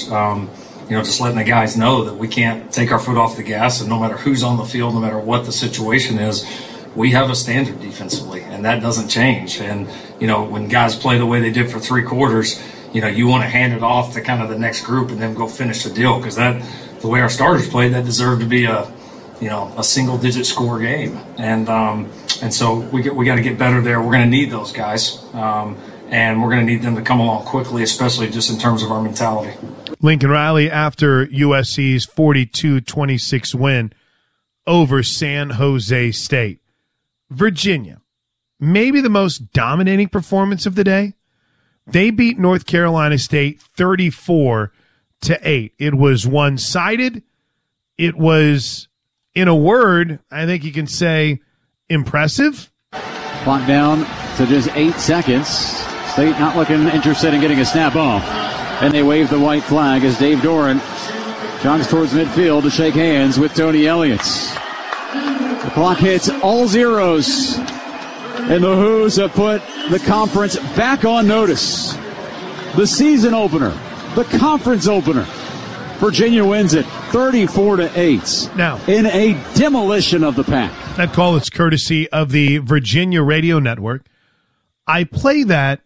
Just letting the guys know that we can't take our foot off the gas, and no matter who's on the field, no matter what the situation is, we have a standard defensively, and that doesn't change. And, when guys play the way they did for 3 quarters, you want to hand it off to kind of the next group and then go finish the deal, because the way our starters played, that deserved to be a single-digit score game. And so we got to get better there. We're going to need those guys, and we're going to need them to come along quickly, especially just in terms of our mentality. Lincoln Riley after USC's 42-26 win over San Jose State. Virginia, maybe the most dominating performance of the day. They beat North Carolina State 34-8. It was one-sided. It was, in a word, I think you can say, impressive. Clock down to just 8 seconds. State not looking interested in getting a snap off. And they wave the white flag as Dave Doran jogs towards midfield to shake hands with Tony Elliott. The clock hits all zeros. And the Hoos have put the conference back on notice. The season opener, the conference opener. Virginia wins it 34-8. Now, in a demolition of the pack. That call is courtesy of the Virginia Radio Network. I play that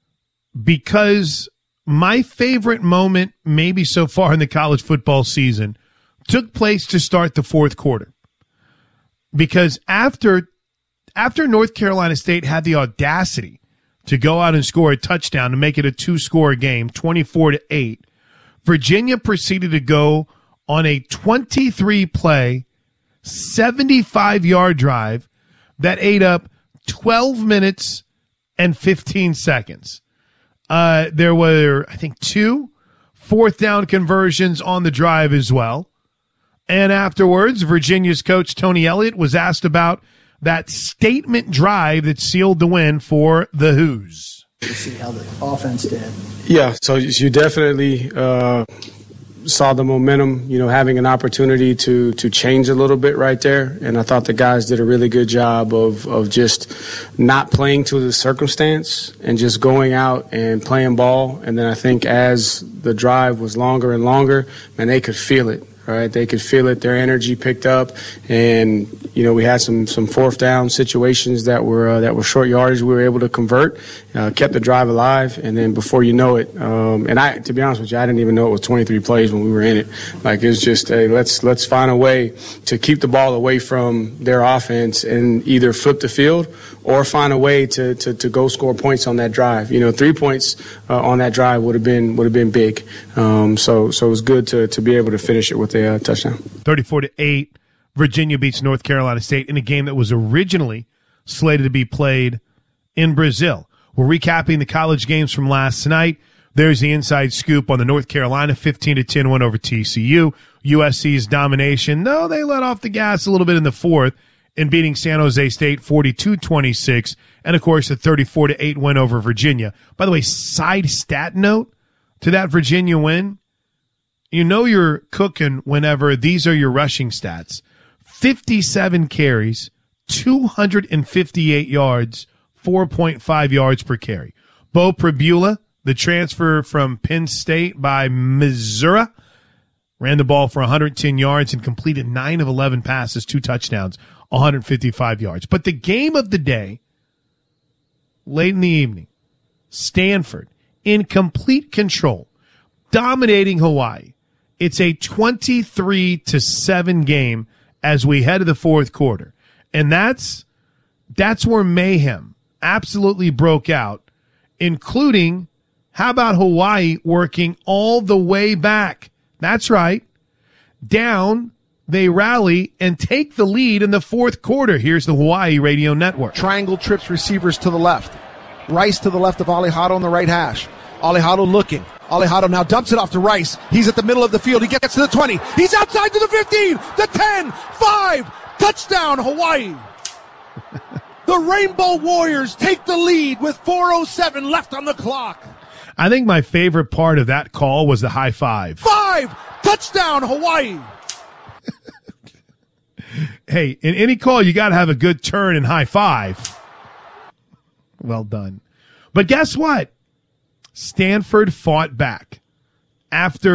because my favorite moment, maybe so far in the college football season, took place to start the fourth quarter. Because after North Carolina State had the audacity to go out and score a touchdown to make it a 2-score game, 24-8, Virginia proceeded to go on a 23-play, 75-yard drive that ate up 12 minutes and 15 seconds. There were, I think, 2 fourth-down conversions on the drive as well. And afterwards, Virginia's coach, Tony Elliott, was asked about that statement drive that sealed the win for the Hoos. You see how the offense did. Yeah, so you definitely saw the momentum, having an opportunity to change a little bit right there. And I thought the guys did a really good job of just not playing to the circumstance and just going out and playing ball. And then I think as the drive was longer and longer, and they could feel it. Right, they could feel it. Their energy picked up, and we had some fourth down situations that were short yardage. We were able to convert, kept the drive alive, and then before you know it, and to be honest with you, I didn't even know it was 23 plays when we were in it. Like, it was just, hey, let's find a way to keep the ball away from their offense and either flip the field or find a way to go score points on that drive. 3 points on that drive would have been big. So it was good to be able to finish it with a touchdown. 34-8, Virginia beats North Carolina State in a game that was originally slated to be played in Brazil. We're recapping the college games from last night. There's the inside scoop on the North Carolina 15-10 win over TCU. USC's domination, though they let off the gas a little bit in the fourth in beating San Jose State 42-26, and of course the 34-8 win over Virginia. By the way, side stat note to that Virginia win, you're cooking whenever these are your rushing stats. 57 carries, 258 yards, 4.5 yards per carry. Bo Pribula, the transfer from Penn State by Missouri, ran the ball for 110 yards and completed 9 of 11 passes, 2 touchdowns, 155 yards. But the game of the day, late in the evening, Stanford in complete control, dominating Hawaii. It's a 23-7 game as we head to the fourth quarter. And that's where mayhem absolutely broke out, including, how about Hawaii working all the way back? That's right. Down, they rally and take the lead in the fourth quarter. Here's the Hawaii Radio Network. Triangle trips receivers to the left. Rice to the left of Alejado on the right hash. Alejado looking. Alejado now dumps it off to Rice. He's at the middle of the field. He gets to the 20. He's outside to the 15, the 10, 5. Touchdown, Hawaii. The Rainbow Warriors take the lead with 4:07 left on the clock. I think my favorite part of that call was the high five. 5. Touchdown, Hawaii. Hey, in any call, you got to have a good turn and high five. Well done. But guess what? Stanford fought back after